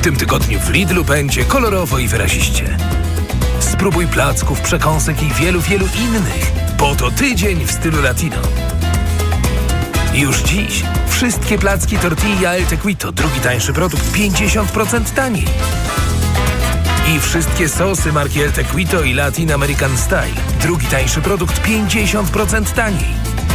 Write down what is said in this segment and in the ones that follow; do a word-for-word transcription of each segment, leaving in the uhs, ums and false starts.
tym tygodniu w Lidlu będzie kolorowo i wyraziście. Spróbuj placków, przekąsek i wielu, wielu innych, bo to tydzień w stylu latino. Już dziś wszystkie placki tortilla El Tequito, drugi tańszy produkt, pięćdziesiąt procent taniej. I wszystkie sosy marki El Tequito i Latin American Style, drugi tańszy produkt, pięćdziesiąt procent taniej.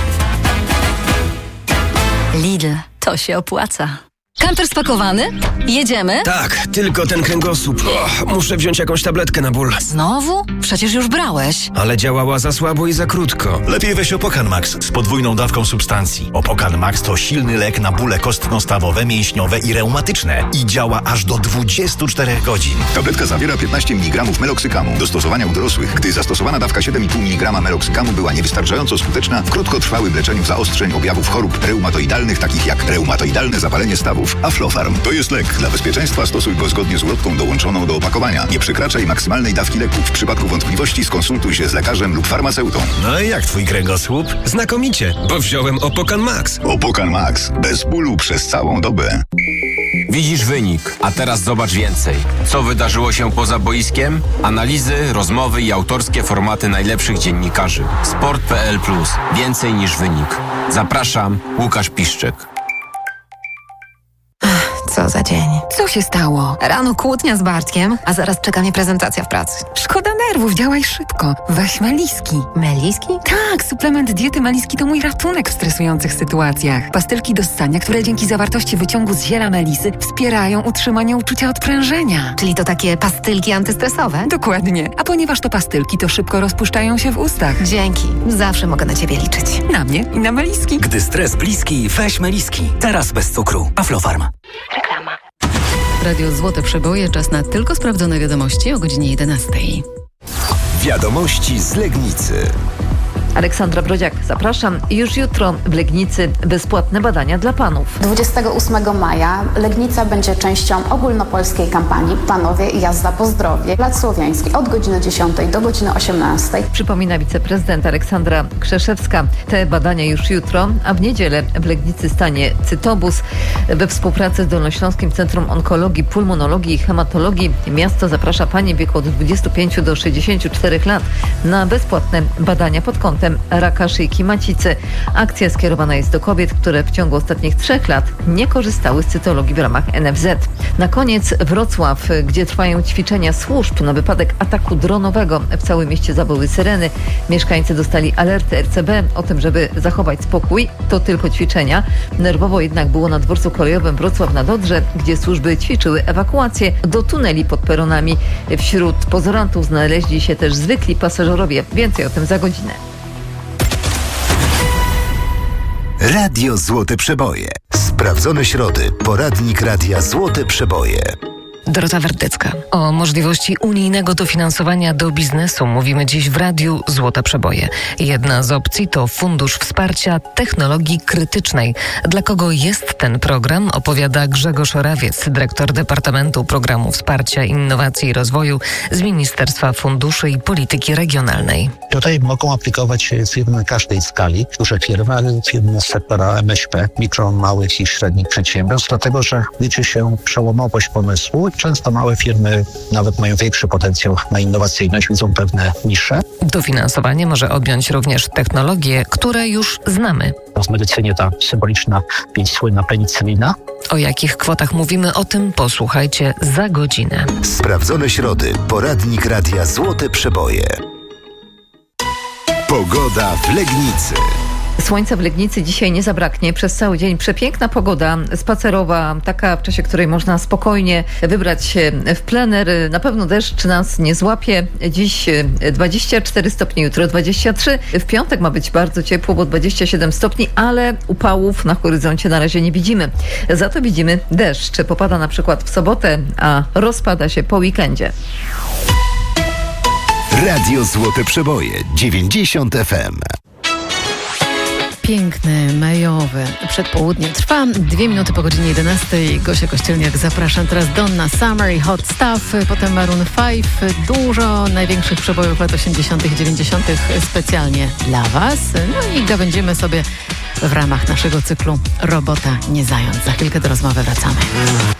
Lidl, to się opłaca. Kamper spakowany? Jedziemy? Tak, tylko ten kręgosłup. O, muszę wziąć jakąś tabletkę na ból. Znowu? Przecież już brałeś. Ale działała za słabo i za krótko. Lepiej weź Opokan Max z podwójną dawką substancji. Opokan Max to silny lek na bóle kostno-stawowe, mięśniowe i reumatyczne. I działa aż do dwudziestu czterech godzin. Tabletka zawiera piętnaście miligramów meloksykamu. Do stosowania u dorosłych, gdy zastosowana dawka siedem i pół miligrama meloksykamu była niewystarczająco skuteczna w krótkotrwałym leczeniu zaostrzeń objawów chorób reumatoidalnych, takich jak reumatoidalne zapalenie stawów. Aflofarm to jest lek. Dla bezpieczeństwa stosuj go zgodnie z ulotką dołączoną do opakowania. Nie przekraczaj maksymalnej dawki leku. W przypadku wątpliwości skonsultuj się z lekarzem lub farmaceutą. No i jak twój kręgosłup? Znakomicie, bo wziąłem Opokan Max. Opokan Max. Bez bólu przez całą dobę. Widzisz wynik, a teraz zobacz więcej. Co wydarzyło się poza boiskiem? Analizy, rozmowy i autorskie formaty najlepszych dziennikarzy. sport kropka p l plus. Więcej niż wynik. Zapraszam, Łukasz Piszczek. Co za dzień. Co się stało? Rano kłótnia z Bartkiem, a zaraz czeka mnie prezentacja w pracy. Szkoda nerwów, działaj szybko. Weź Meliski. Meliski? Tak, suplement diety Meliski to mój ratunek w stresujących sytuacjach. Pastylki do ssania, które dzięki zawartości wyciągu z ziela melisy wspierają utrzymanie uczucia odprężenia. Czyli to takie pastylki antystresowe? Dokładnie. A ponieważ to pastylki, to szybko rozpuszczają się w ustach. Dzięki. Zawsze mogę na ciebie liczyć. Na mnie i na Meliski. Gdy stres bliski, weź Meliski. Teraz bez cukru. Aflofarm. Reklama. Radio Złote Przeboje, czas na tylko sprawdzone wiadomości o godzinie jedenastej. Wiadomości z Legnicy. Aleksandra Brodziak, zapraszam. Już jutro w Legnicy bezpłatne badania dla panów. dwudziestego ósmego maja Legnica będzie częścią ogólnopolskiej kampanii Panowie jazda po zdrowie. Plac Słowiański od godziny dziesiątej do godziny osiemnastej. Przypomina wiceprezydent Aleksandra Krzeszewska. Te badania już jutro, a w niedzielę w Legnicy stanie cytobus. We współpracy z Dolnośląskim Centrum Onkologii, Pulmonologii i Hematologii miasto zaprasza panie w wieku od dwudziestu pięciu do sześćdziesięciu czterech lat na bezpłatne badania pod kątem raka szyjki macicy. Akcja skierowana jest do kobiet, które w ciągu ostatnich trzech lat nie korzystały z cytologii w ramach N F Z. Na koniec Wrocław, gdzie trwają ćwiczenia służb na wypadek ataku dronowego. W całym mieście zawyły syreny. Mieszkańcy dostali alerty R C B o tym, żeby zachować spokój. To tylko ćwiczenia. Nerwowo jednak było na dworcu kolejowym Wrocław na Dodrze, gdzie służby ćwiczyły ewakuację do tuneli pod peronami. Wśród pozorantów znaleźli się też zwykli pasażerowie. Więcej o tym za godzinę. Radio Złote Przeboje. Sprawdzone środy. Poradnik Radia Złote Przeboje. Dorota Werdycka. O możliwości unijnego dofinansowania do biznesu mówimy dziś w Radiu Złote Przeboje. Jedna z opcji to Fundusz Wsparcia Technologii Krytycznej. Dla kogo jest ten program, opowiada Grzegorz Orawiec, dyrektor Departamentu Programu Wsparcia Innowacji i Rozwoju z Ministerstwa Funduszy i Polityki Regionalnej. Tutaj mogą aplikować firmy każdej skali, duże firmy, ale firmy z sektora M S P, mikro, małych i średnich przedsiębiorstw, dlatego że liczy się przełomowość pomysłu. Często małe firmy nawet mają większy potencjał na innowacyjność, widzą pewne nisze. Dofinansowanie może objąć również technologie, które już znamy. W medycynie ta symboliczna, pięć słynna penicylina. O jakich kwotach mówimy, o tym posłuchajcie za godzinę. Sprawdzone środy. Poradnik Radia Złote Przeboje. Pogoda w Legnicy. Słońca w Legnicy dzisiaj nie zabraknie. Przez cały dzień przepiękna pogoda spacerowa, taka w czasie której można spokojnie wybrać się w plener. Na pewno deszcz nas nie złapie. Dziś dwadzieścia cztery stopnie, jutro dwadzieścia trzy. W piątek ma być bardzo ciepło, bo dwadzieścia siedem stopni, ale upałów na horyzoncie na razie nie widzimy. Za to widzimy deszcz. Popada na przykład w sobotę, a rozpada się po weekendzie. Radio Złote Przeboje dziewięćdziesiąt F M. Piękny, majowy przedpołudnie trwa. Dwie minuty po godzinie jedenastej. Gosia Kościelniak, zapraszam. Teraz Donna Summer i Hot Stuff, potem Maroon pięć. Dużo największych przebojów lat osiemdziesiątych i dziewięćdziesiątych specjalnie dla Was. No i gawędzimy sobie w ramach naszego cyklu Robota nie zając. Za chwilkę do rozmowy wracamy.